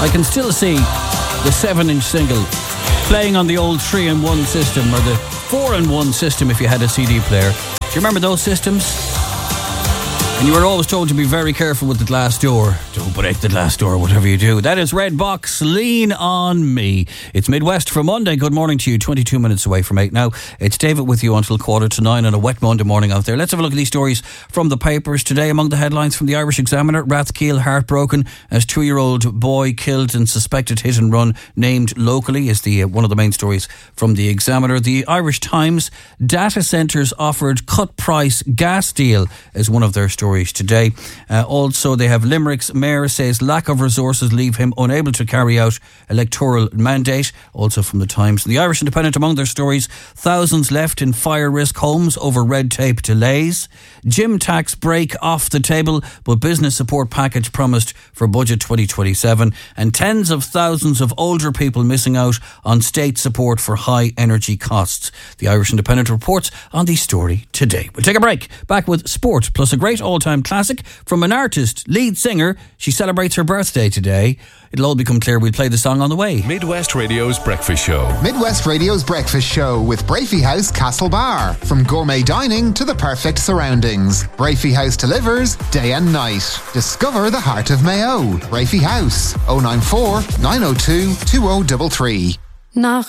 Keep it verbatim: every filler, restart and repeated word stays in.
I can still see the seven inch single playing on the old three in one system, or the four in one system if you had a C D player. Do you remember those systems? And you were always told to be very careful with the glass door. Don't break the glass door, whatever you do. That is Red Box, Lean On Me. It's Midwest for Monday. Good morning to you. twenty-two minutes away from eight now. It's David with you until quarter to nine on a wet Monday morning out there. Let's have a look at these stories from the papers today. Among the headlines from the Irish Examiner: Rathkeale heartbroken as two-year-old boy killed in suspected hit and run, named locally, is the uh, one of the main stories from the Examiner. The Irish Times: data centres offered cut price gas deal is one of their stories today. Uh, also, they have Limerick's mayor says lack of resources leave him unable to carry out electoral mandate, also from the Times. The Irish Independent, among their stories: thousands left in fire risk homes over red tape delays. Gym tax break off the table, but business support package promised for budget twenty twenty-seven. And tens of thousands of older people missing out on state support for high energy costs. The Irish Independent reports on the story today. We'll take a break. Back with sport, plus a great all-time classic from an artist, lead singer. She celebrates her birthday today. It'll all become clear. We'll play the song on the way. Midwest Radio's Breakfast Show. Midwest Radio's Breakfast Show with Brafey House Castlebar. From gourmet dining to the perfect surroundings, Brafey House delivers day and night. Discover the heart of Mayo. Brafey House, oh nine four, nine oh two, two oh three three. Nach